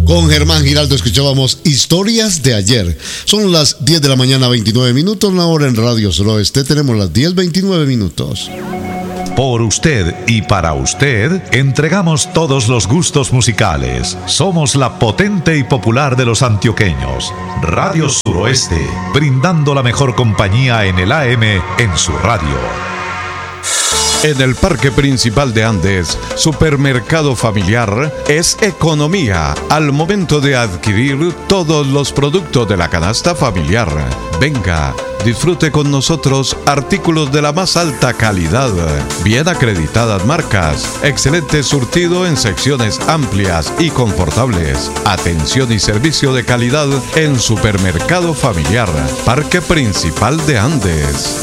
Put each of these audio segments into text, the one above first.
Con Germán Giraldo escuchábamos Historias de Ayer. Son las 10 de la mañana, 29 minutos. Ahora en Radio Suroeste tenemos las 10:29 minutos. Por usted y para usted, entregamos todos los gustos musicales. Somos la potente y popular de los antioqueños. Radio Suroeste, brindando la mejor compañía en el AM en su radio. En el Parque Principal de Andes, Supermercado Familiar es economía al momento de adquirir todos los productos de la canasta familiar. Venga, disfrute con nosotros artículos de la más alta calidad, bien acreditadas marcas, excelente surtido en secciones amplias y confortables, atención y servicio de calidad en Supermercado Familiar, Parque Principal de Andes.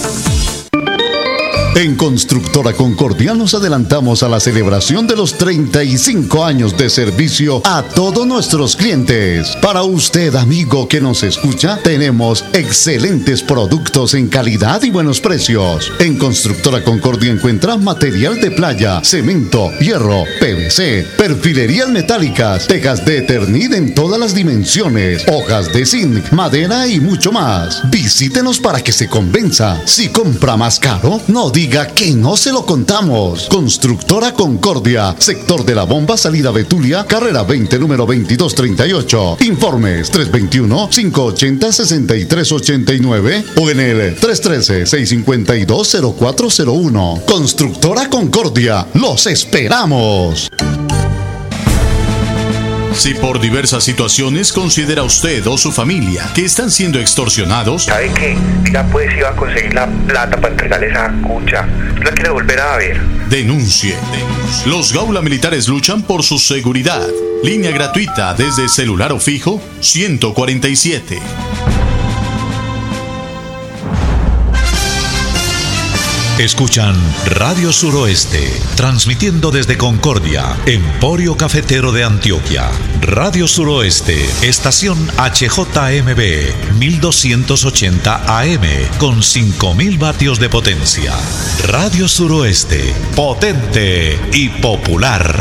En Constructora Concordia nos adelantamos a la celebración de los 35 años de servicio a todos nuestros clientes. Para usted, amigo que nos escucha, tenemos excelentes productos en calidad y buenos precios. En Constructora Concordia encuentra material de playa, cemento, hierro, PVC, perfilerías metálicas, tejas de Eternit en todas las dimensiones, hojas de zinc, madera y mucho más. Visítenos para que se convenza. Si compra más caro, no diga que no se lo contamos. Constructora Concordia, sector de la Bomba, salida Betulia, carrera 20, número 2238. Informes 321-580-6389 o en el 313-652-0401. Constructora Concordia, los esperamos. Si por diversas situaciones considera usted o su familia que están siendo extorsionados, ¿sabe qué? Ya pues iba a conseguir la plata para entregarle esa cucha. La quiere volver a ver. Denuncie. Los Gaula Militares luchan por su seguridad. Línea gratuita desde celular o fijo 147. Escuchan Radio Suroeste, transmitiendo desde Concordia, Emporio Cafetero de Antioquia. Radio Suroeste, estación HJMB, 1280 AM, con 5000 vatios de potencia. Radio Suroeste, potente y popular.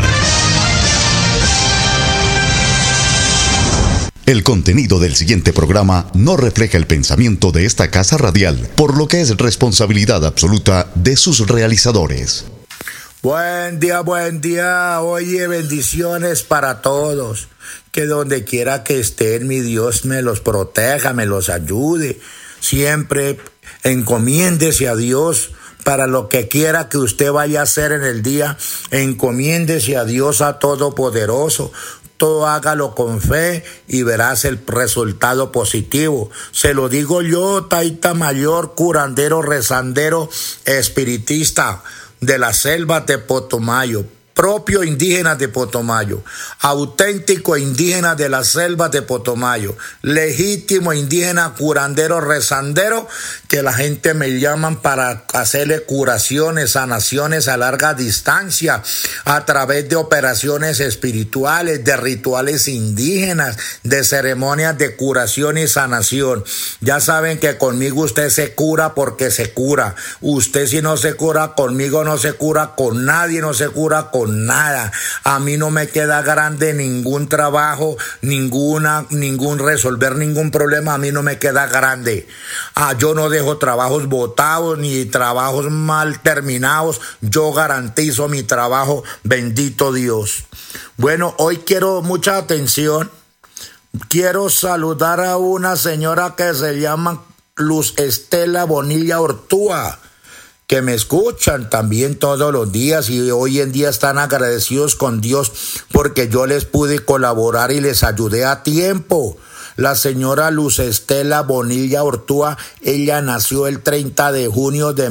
El contenido del siguiente programa no refleja el pensamiento de esta casa radial, por lo que es responsabilidad absoluta de sus realizadores. Buen día, oye, bendiciones para todos. Que donde quiera que estén, mi Dios me los proteja, me los ayude. Siempre encomiéndese a Dios. Para lo que quiera que usted vaya a hacer en el día, encomiéndese a Dios, a Todopoderoso. Todo hágalo con fe y verás el resultado positivo. Se lo digo yo, taita mayor, curandero, rezandero, espiritista de la selva de Potomayo, propio indígena de Potomayo, auténtico indígena de la selva de Potomayo, legítimo indígena, curandero, rezandero, que la gente me llaman para hacerle curaciones, sanaciones a larga distancia, a través de operaciones espirituales, de rituales indígenas, de ceremonias de curación y sanación. Ya saben que conmigo usted se cura porque se cura. Usted si no se cura conmigo, no se cura con nadie, no se cura con nada. A mí no me queda grande ningún trabajo, ningún resolver ningún problema, a mí no me queda grande. Yo no dejo trabajos botados ni trabajos mal terminados. Yo garantizo mi trabajo, bendito Dios. Bueno, hoy quiero mucha atención. Quiero saludar a una señora que se llama Luz Estela Bonilla Ortúa, que me escuchan también todos los días y hoy en día están agradecidos con Dios porque yo les pude colaborar y les ayudé a tiempo. La señora Luz Estela Bonilla Ortúa, ella nació el 30 de junio de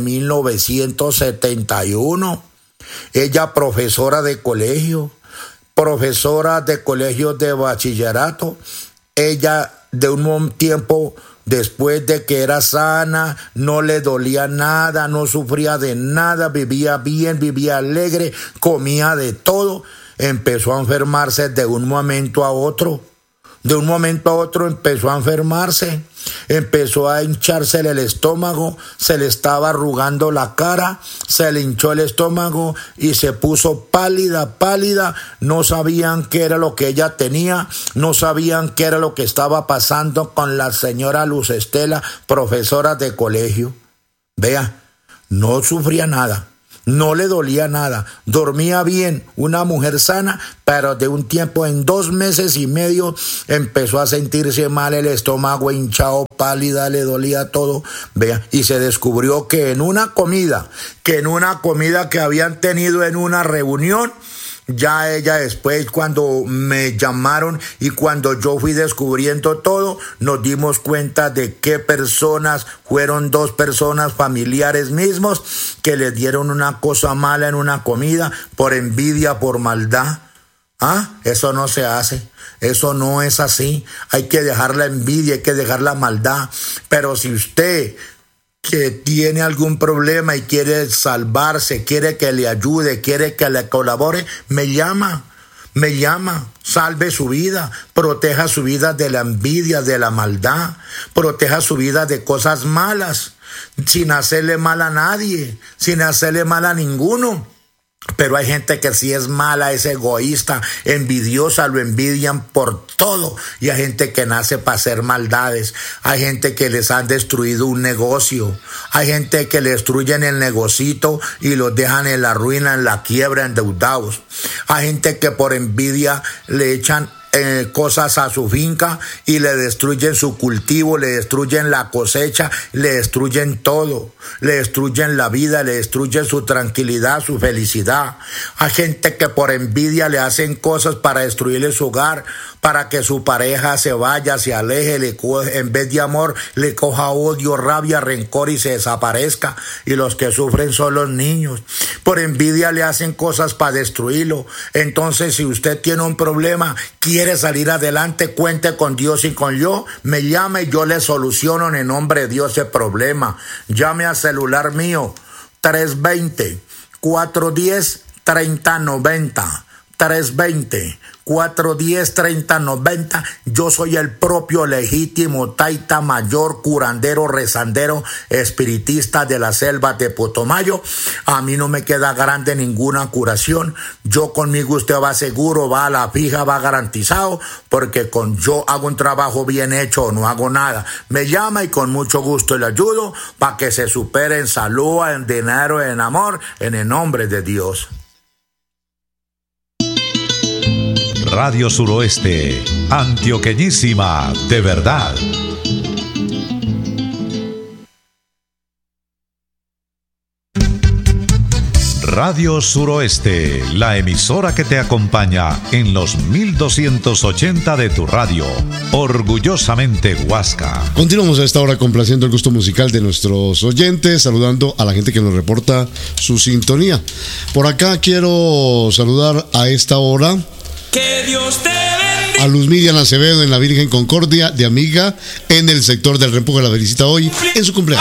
1971. Ella profesora de colegio de bachillerato. Ella de un tiempo después de que era sana, no le dolía nada, no sufría de nada, vivía bien, vivía alegre, comía de todo. Empezó a enfermarse de un momento a otro. De un momento a otro empezó a enfermarse, empezó a hinchársele el estómago, se le estaba arrugando la cara, se le hinchó el estómago y se puso pálida, no sabían qué era lo que ella tenía, no sabían qué era lo que estaba pasando con la señora Luz Estela, profesora de colegio. Vea, no sufría nada. No le dolía nada, dormía bien, una mujer sana, pero de un tiempo, en 2 meses y medio, empezó a sentirse mal, el estómago hinchado, pálida, le dolía todo, vea, y se descubrió que en una comida que habían tenido en una reunión, ya ella después, cuando me llamaron y cuando yo fui descubriendo todo, nos dimos cuenta de qué personas fueron 2 personas familiares mismos que le dieron una cosa mala en una comida por envidia, por maldad. Eso no se hace, eso no es así. Hay que dejar la envidia, hay que dejar la maldad. Pero si usted que tiene algún problema y quiere salvarse, quiere que le ayude, quiere que le colabore, me llama, salve su vida, proteja su vida de la envidia, de la maldad, proteja su vida de cosas malas, sin hacerle mal a nadie, sin hacerle mal a ninguno. Pero hay gente que sí es mala, es egoísta, envidiosa, lo envidian por todo. Y hay gente que nace para hacer maldades. Hay gente que les han destruido un negocio. Hay gente que le destruyen el negocito y los dejan en la ruina, en la quiebra, endeudados. Hay gente que por envidia le echan cosas a su finca y le destruyen su cultivo, le destruyen la cosecha, le destruyen todo, le destruyen la vida, le destruyen su tranquilidad, su felicidad. Hay gente que por envidia le hacen cosas para destruirle su hogar, para que su pareja se vaya, se aleje, en vez de amor le coja odio, rabia, rencor y se desaparezca. Y los que sufren son los niños. Por envidia le hacen cosas para destruirlo. Entonces, si usted tiene un problema, quiere salir adelante, cuente con Dios y con yo, me llama y yo le soluciono en el nombre de Dios ese problema. Llame al celular mío, 320-410-3090, 320-410-3090. Yo soy el propio legítimo taita mayor, curandero, rezandero, espiritista de la selva de Putumayo. A mí no me queda grande ninguna curación. Yo conmigo usted va seguro, va a la fija, va garantizado, porque con yo hago un trabajo bien hecho o no hago nada. Me llama y con mucho gusto le ayudo para que se supere en salud, en dinero, en amor, en el nombre de Dios. Radio Suroeste, antioqueñísima de verdad. Radio Suroeste, la emisora que te acompaña en los 1280 de tu radio. Orgullosamente Huasca. Continuamos a esta hora complaciendo el gusto musical de nuestros oyentes, saludando a la gente que nos reporta su sintonía. Por acá quiero saludar a esta hora que Dios te bendiga. A Luz Miriam Acevedo en la Virgen Concordia de Amiga en el sector del Reempujo, la felicita hoy en su cumpleaños.